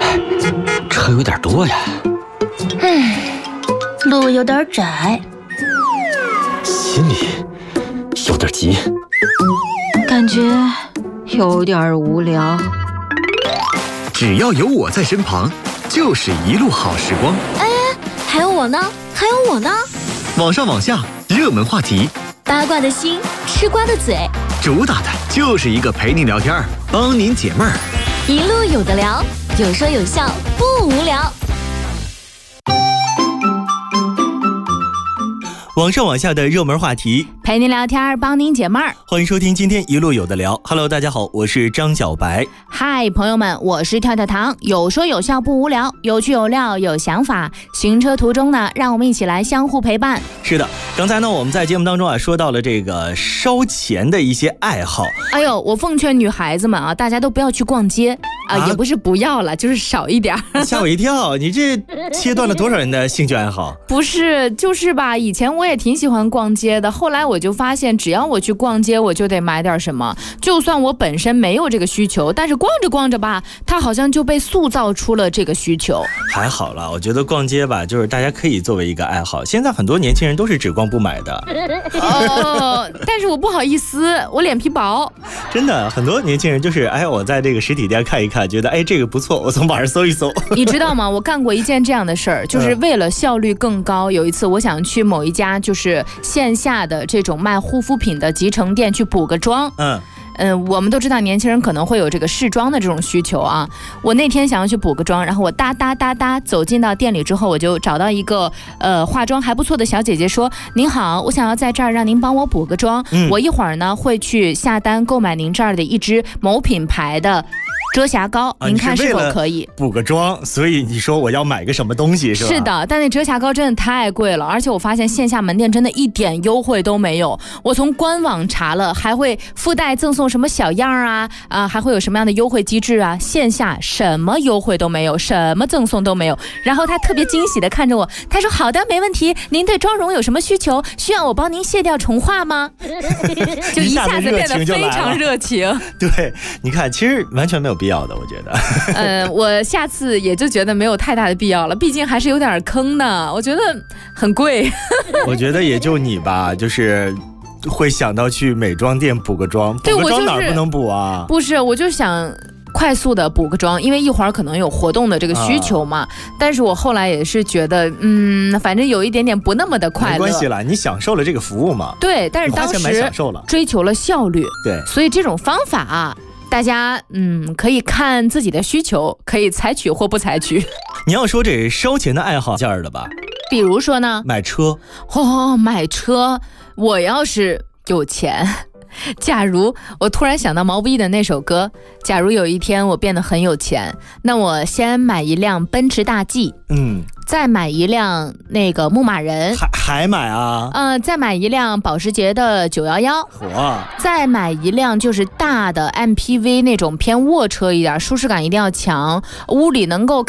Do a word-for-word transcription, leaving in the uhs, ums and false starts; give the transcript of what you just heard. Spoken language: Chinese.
车有点多呀。 嗯，路有点窄， 心里有点急， 感觉有点无聊。 只要有我在身旁，就是一路好时光。 哎，还有我呢，还有我呢。 网上网下，热门话题， 八卦的心，吃瓜的嘴， 主打的就是一个陪您聊天，帮您解闷儿。 一路有的聊，有说有笑，不无聊。 网上网下的热门话题， 陪您聊天，帮您解闷儿。 欢迎收听今天一路有的聊。Hello， 大家好，我是张小白。 嗨，朋友们，我是跳跳糖，有说有笑不无聊，有趣有料有想法。行车途中呢，让我们一起来相互陪伴。 是的，刚才呢我们在节目当中啊说到了这个烧钱的一些爱好。 哎呦，我奉劝女孩子们啊，大家都不要去逛街啊，啊也不是不要了，就是少一点。 吓我一跳，你这切断了多少人的兴趣爱好？ 不是，就是吧，以前我也挺喜欢逛街的，后来我就发现，只要我去逛街，我就得买点什么。就算我本身没有这个需求，但是逛着逛着吧，它好像就被塑造出了这个需求。 还好了，我觉得逛街吧，就是大家可以作为一个爱好。现在很多年轻人都是只逛不买的。 哦，但是我不好意思，我脸皮薄。 真的，很多年轻人就是哎，我在这个实体店看一看，觉得哎这个不错，我从网上搜一搜。 你知道吗？我干过一件这样的事儿，就是为了效率更高。有一次，我想去某一家就是线下的这种卖护肤品的集成店去补个妆。嗯。嗯，我们都知道年轻人可能会有这个试妆的这种需求啊。我那天想要去补个妆，然后我哒哒哒哒走进到店里之后，我就找到一个呃化妆还不错的小姐姐说：“您好，我想要在这儿让您帮我补个妆，嗯、我一会儿呢会去下单购买您这儿的一支某品牌的遮瑕膏，您看是否可以？” 补个妆，所以你说我要买个什么东西是吧？ 是的，但那遮瑕膏真的太贵了，而且我发现线下门店真的一点优惠都没有。我从官网查了，还会附带赠送什么小样啊啊，还会有什么样的优惠机制啊？线下什么优惠都没有，什么赠送都没有。然后他特别惊喜的看着我，他说：“好的，没问题。您对妆容有什么需求？需要我帮您卸掉重画吗？”就一下子变得非常热情。 对，你看，其实完全没有必要的，我觉得。 嗯、呃，我下次也就觉得没有太大的必要了，毕竟还是有点坑呢，我觉得很贵。 我觉得也就你吧，就是会想到去美妆店补个妆，补个妆哪儿不能补啊？ 不是，我就想快速的补个妆，因为一会儿可能有活动的这个需求嘛。啊、但是我后来也是觉得，嗯，反正有一点点不那么的快乐。 没关系啦，你享受了这个服务嘛。 对，但是当时追求了效率。 对， 所以这种方法啊，大家嗯可以看自己的需求，可以采取或不采取。 你要说这烧钱的爱好件儿的吧？ 比如说呢？ 买车。 哦，买车，我要是有钱。假如我突然想到毛不易的那首歌，假如有一天我变得很有钱，那我先买一辆奔驰大 G， 嗯，再买一辆那个牧马人， 还还买啊？ 嗯，再买一辆保时捷的九一一， 哇， 再买一辆就是大的 M P V 那种偏卧车一点，舒适感一定要强，屋里能够